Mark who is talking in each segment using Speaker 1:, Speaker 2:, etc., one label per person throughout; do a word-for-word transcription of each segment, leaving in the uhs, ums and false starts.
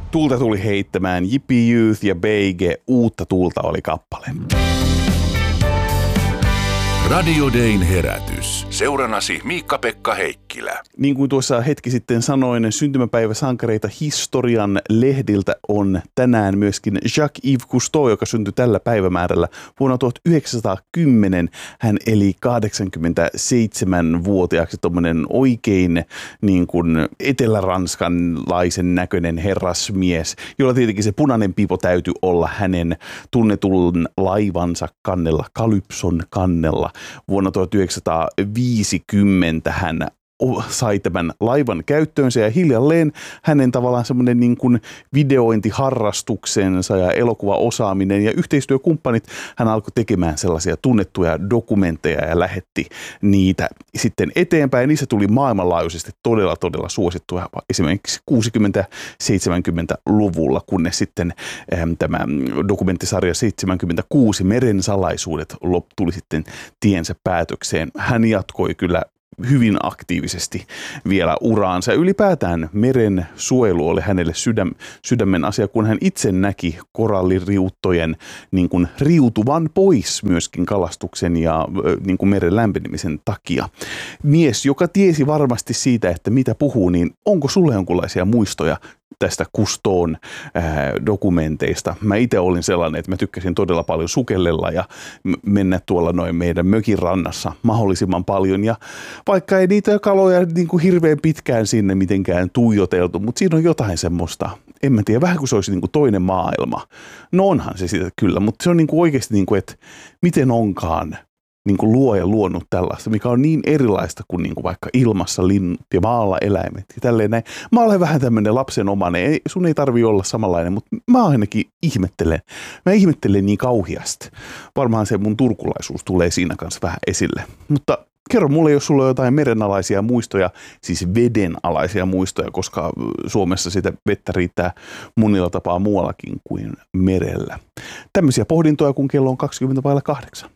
Speaker 1: Tuulta tuli heittämään Yippie Youth ja Beige, Uutta tuulta oli kappale.
Speaker 2: Radio Dayn herätys. Seuranasi Miikka-Pekka Heikkilä.
Speaker 1: Niin kuin tuossa hetki sitten sanoin, syntymäpäiväsankareita historian lehdiltä on tänään myöskin Jacques-Yves Cousteau, joka syntyi tällä päivämäärällä vuonna tuhatyhdeksänsataakymmenen. Hän eli kahdeksankymmentäseitsemänvuotiaaksi, tuommoinen oikein niin kuin etelä-ranskanlaisen näköinen herrasmies, jolla tietenkin se punainen pipo täytyy olla hänen tunnetun laivansa kannella, Kalypson kannella. Vuonna tuhatyhdeksänsataaviisikymmentä hän sai tämän laivan käyttöönsä ja hiljalleen hänen tavallaan semmoinen niin kuin videointiharrastuksensa ja elokuvaosaaminen ja yhteistyökumppanit, hän alkoi tekemään sellaisia tunnettuja dokumentteja ja lähetti niitä sitten eteenpäin. Niissä tuli maailmanlaajuisesti todella, todella suosittuja esimerkiksi kuusikymmentä-seitsemänkymmentäluvulla, kunnes sitten ähm, tämä dokumenttisarja seitsemänkymmentäkuusi Meren salaisuudet tuli sitten tiensä päätökseen. Hän jatkoi kyllä hyvin aktiivisesti vielä uraansa. Ylipäätään meren suojelu oli hänelle sydäm, sydämen asia, kun hän itse näki koralliriuttojen niin kuin riutuvan pois myöskin kalastuksen ja niin kuin meren lämpenemisen takia. Mies, joka tiesi varmasti siitä, että mitä puhuu, niin onko sulle jonkinlaisia muistoja tästä Cousteaun ää, dokumenteista? Mä itse olin sellainen, että mä tykkäsin todella paljon sukellella ja mennä tuolla noin meidän mökin rannassa mahdollisimman paljon. Ja vaikka ei niitä kaloja niin kuin hirveän pitkään sinne mitenkään tuijoteltu, mutta siinä on jotain semmoista, en mä tiedä, vähän kuin se olisi niin kuin toinen maailma. No onhan se sitä kyllä, mutta se on niin kuin oikeasti, niin kuin, että miten onkaan niin kuin luoja luonut tällaista, mikä on niin erilaista kuin, niin kuin vaikka ilmassa linnut ja maalla eläimet ja tälleen näin. Mä olen vähän tämmöinen lapsenomainen, ei, sun ei tarvitse olla samanlainen, mutta mä ainakin ihmettelen. Mä ihmettelen niin kauhiasti. Varmaan se mun turkulaisuus tulee siinä kanssa vähän esille. Mutta kerro mulle, jos sulla on jotain merenalaisia muistoja, siis vedenalaisia muistoja, koska Suomessa sitä vettä riittää monilla tapaa muuallakin kuin merellä. Tämmöisiä pohdintoja, kun kello on kaksikymmentä vailla kahdeksan.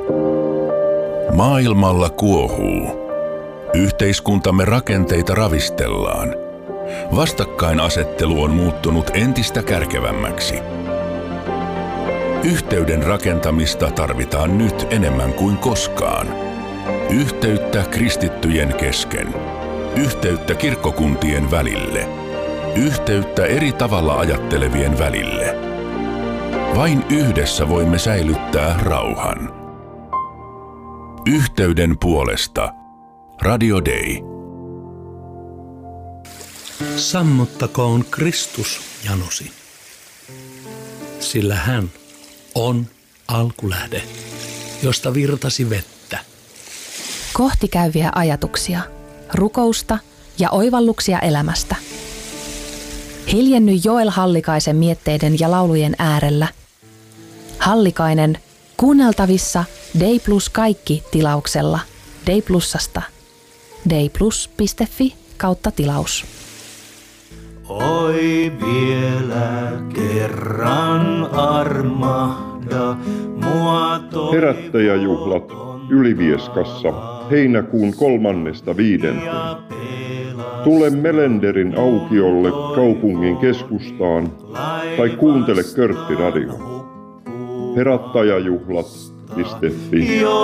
Speaker 2: Maailmalla kuohuu. Yhteiskuntamme rakenteita ravistellaan. Vastakkainasettelu on muuttunut entistä kärkevämmäksi. Yhteyden rakentamista tarvitaan nyt enemmän kuin koskaan. Yhteyttä kristittyjen kesken. Yhteyttä kirkkokuntien välille. Yhteyttä eri tavalla ajattelevien välille. Vain yhdessä voimme säilyttää rauhan. Yhteyden puolesta. Radio Day.
Speaker 3: Sammuttakoon Kristus janosi, sillä hän on alkulähde, josta virtasi vettä.
Speaker 4: Kohti käyviä ajatuksia, rukousta ja oivalluksia elämästä. Hiljenny Joel Hallikaisen mietteiden ja laulujen äärellä. Hallikainen kuunneltavissa Day Plus kaikki tilauksella Day Plusasta. dayplus piste fi kautta tilaus.
Speaker 5: Oi vielä kerran armahda mua toi.
Speaker 6: Herättäjäjuhlat Ylivieskassa heinäkuun kolmannesta viidenteen. Tule Melenderin aukiolle kaupungin keskustaan tai kuuntele Körtti Radio. Herättäjäjuhlat piste fi.